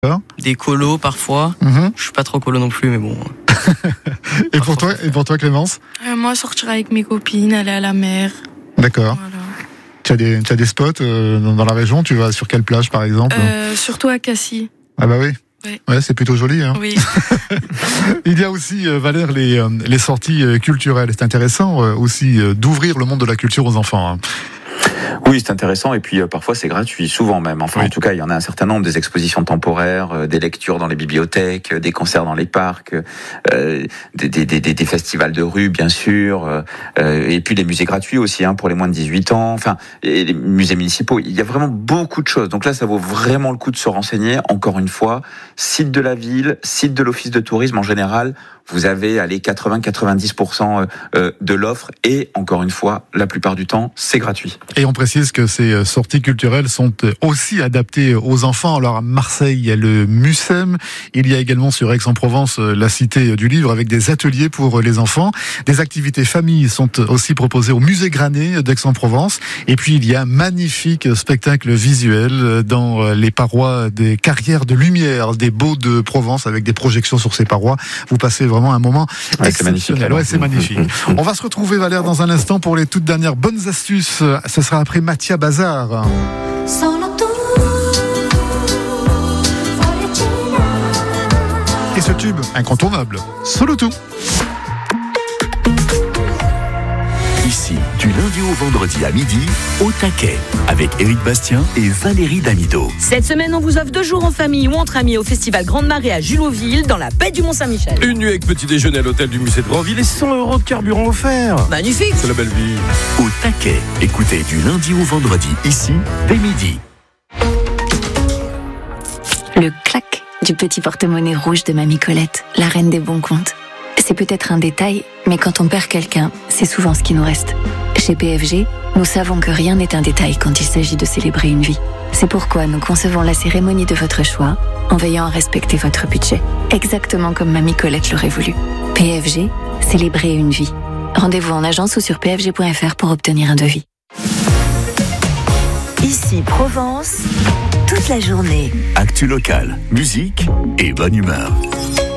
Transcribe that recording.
Des colos parfois. Je suis pas trop colo non plus, mais bon. Et pour toi, Clémence? Moi, sortir avec mes copines, aller à la mer. D'accord. Voilà. Tu as des spots dans la région? Tu vas sur quelle plage, par exemple? Surtout à Cassis. Ah bah oui. Oui. Ouais, c'est plutôt joli. Hein. Oui. Il y a aussi, Valère, les sorties culturelles. C'est intéressant aussi d'ouvrir le monde de la culture aux enfants. Hein. Oui, c'est intéressant et puis parfois c'est gratuit, souvent même. Enfin, oui. En tout cas, il y en a un certain nombre, des expositions temporaires, des lectures dans les bibliothèques, des concerts dans les parcs, des festivals de rue, bien sûr, et puis les musées gratuits aussi, pour les moins de 18 ans. Enfin, et les musées municipaux. Il y a vraiment beaucoup de choses. Donc là, ça vaut vraiment le coup de se renseigner. Encore une fois, site de la ville, site de l'office de tourisme en général. Vous avez 80-90% de l'offre et encore une fois, la plupart du temps, c'est gratuit. Et on précise que ces sorties culturelles sont aussi adaptées aux enfants. Alors à Marseille, il y a le Mucem. Il y a également sur Aix-en-Provence la Cité du Livre avec des ateliers pour les enfants. Des activités familles sont aussi proposées au Musée Granet d'Aix-en-Provence. Et puis il y a un magnifique spectacle visuel dans les parois des carrières de lumière des Baux de Provence avec des projections sur ces parois. Vous passez vraiment un moment exceptionnel. Ouais, c'est magnifique. On va se retrouver, Valère, dans un instant pour les toutes dernières bonnes astuces. Ce sera après Mattia Bazar. Et ce tube incontournable, Solo tout. Ici, du lundi au vendredi à midi, au taquet, avec Éric Bastien et Valérie Damido. Cette semaine, on vous offre 2 jours en famille ou entre amis au Festival Grande Marée à Juloville, dans la baie du Mont-Saint-Michel. Une nuit avec petit déjeuner à l'hôtel du musée de Grandville et 100 € de carburant offert. Magnifique. C'est la belle vie. Au taquet, écoutez du lundi au vendredi, ici, dès midi. Le clac du petit porte-monnaie rouge de Mamie Colette, la reine des bons comptes. C'est peut-être un détail, mais quand on perd quelqu'un, c'est souvent ce qui nous reste. Chez PFG, nous savons que rien n'est un détail quand il s'agit de célébrer une vie. C'est pourquoi nous concevons la cérémonie de votre choix en veillant à respecter votre budget, exactement comme Mamie Colette l'aurait voulu. PFG, célébrer une vie. Rendez-vous en agence ou sur pfg.fr pour obtenir un devis. Ici, Provence, toute la journée. Actu local, musique et bonne humeur.